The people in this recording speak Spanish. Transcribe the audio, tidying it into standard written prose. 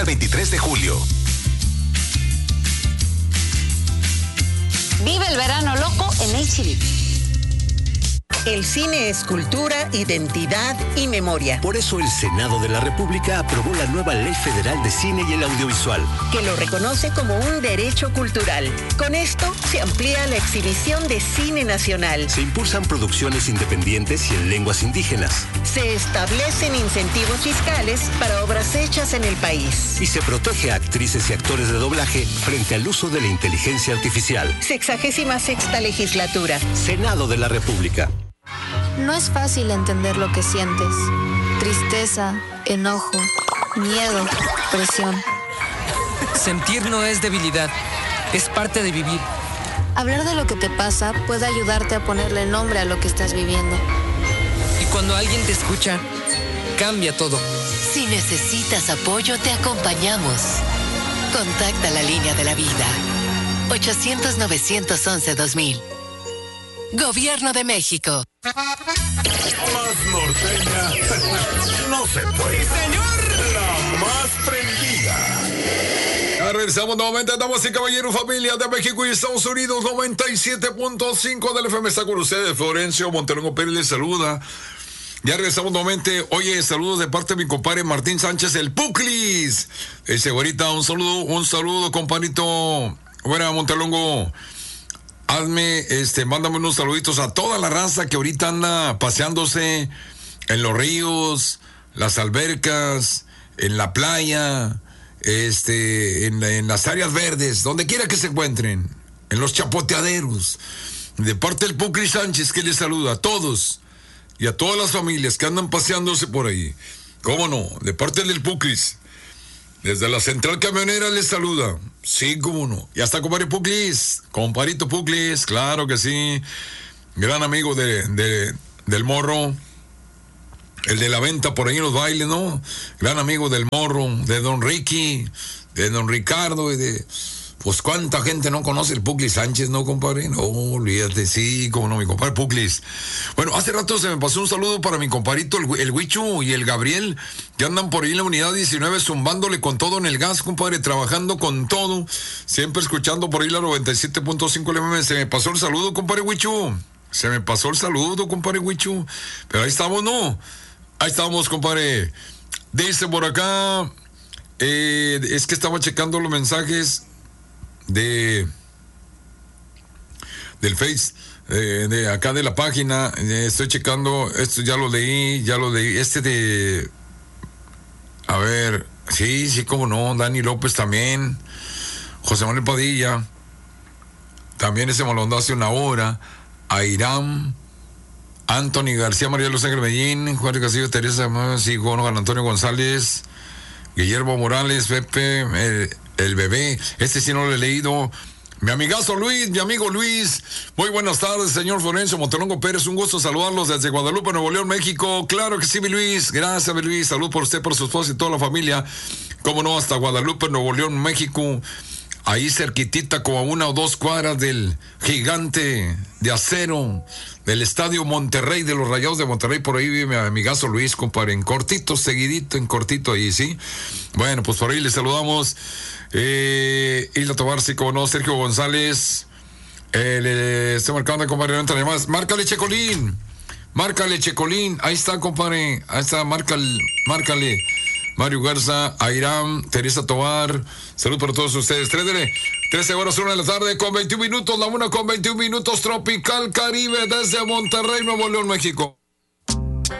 El 23 de julio. Vive el verano loco en HB. El cine es cultura, identidad y memoria. Por eso el Senado de la República aprobó la nueva Ley Federal de Cine y el Audiovisual, que lo reconoce como un derecho cultural. Con esto se amplía la exhibición de cine nacional. Se impulsan producciones independientes y en lenguas indígenas. Se establecen incentivos fiscales para obras hechas en el país. Y se protege a actrices y actores de doblaje frente al uso de la inteligencia artificial. 66ª legislatura. Senado de la República. No es fácil entender lo que sientes. Tristeza, enojo, miedo, presión. Sentir no es debilidad, es parte de vivir. Hablar de lo que te pasa puede ayudarte a ponerle nombre a lo que estás viviendo. Y cuando alguien te escucha, cambia todo. Si necesitas apoyo, te acompañamos. Contacta la línea de la vida. 800-911-2000. Gobierno de México. Más norteña no se puede. ¡Señor! La más prendida. Ya regresamos nuevamente, damas y caballeros, familia de México y Estados Unidos, 97.5 del FM. Está con ustedes, Florencio Montelongo Pérez les saluda. Ya regresamos nuevamente. Oye, saludos de parte de mi compadre Martín Sánchez, el Puclis. Ese güerita, un saludo, compadrito. Bueno, Montelongo. Hazme, mándame unos saluditos a toda la raza que ahorita anda paseándose en los ríos, las albercas, en la playa, en las áreas verdes, donde quiera que se encuentren, en los chapoteaderos. De parte del Pucri Sánchez, que les saluda a todos y a todas las familias que andan paseándose por ahí. ¿Cómo no? De parte del Pucris. Desde la central camionera les saluda. Sí, cómo no. Y hasta compadre Puclis. Comparito Puclis, claro que sí. Gran amigo del Morro. El de la venta por ahí en los bailes, ¿no? Gran amigo del Morro, de don Ricky, de don Ricardo y de... Pues cuánta gente no conoce el Puclis Sánchez, ¿no, compadre? No, olvídate, sí, cómo no, mi compadre Puclis. Bueno, hace rato se me pasó un saludo para mi compadrito, el Huichu y el Gabriel, que andan por ahí en la unidad 19 zumbándole con todo en el gas, compadre, trabajando con todo, siempre escuchando por ahí la 97.5 LM. Se me pasó el saludo, compadre Huichu. Se me pasó el saludo, compadre Huichu. Pero ahí estamos, ¿no? Ahí estamos, compadre. Dice por acá, es que estaba checando los mensajes del Face, de acá de la página, estoy checando, esto ya lo leí, a ver, sí, cómo no, Dani López también, José Manuel Padilla, también ese me lo mandó hace una hora, Airam, Anthony García, María de Los Ángeles Medellín, Juan Castillo, Teresa Sigono, Antonio González, Guillermo Morales, Pepe, el bebé, sí no lo he leído. Mi amigazo Luis, mi amigo Luis. Muy buenas tardes, señor Florencio Montelongo Pérez. Un gusto saludarlos desde Guadalupe, Nuevo León, México. Claro que sí, mi Luis. Gracias, mi Luis. Salud por usted, por su esposa y toda la familia. Cómo no, hasta Guadalupe, Nuevo León, México. Ahí cerquitita, como a 1 o 2 cuadras del gigante de acero del Estadio Monterrey, de los Rayados de Monterrey. Por ahí vive mi amigazo Luis, compadre. En cortito, seguidito, en cortito ahí, ¿sí? Bueno, pues por ahí le saludamos. Isla Tobar, sí, como no, Sergio González. Estoy marcando, compadre, no entra más. Márcale, Checolín. Ahí está, compadre. Ahí está, márcale. Mario Garza, Airam, Teresa Tobar. Salud para todos ustedes. 13 horas, 1 de la tarde con 21 minutos. La 1 con 21 minutos. Tropical Caribe desde Monterrey, Nuevo León, México.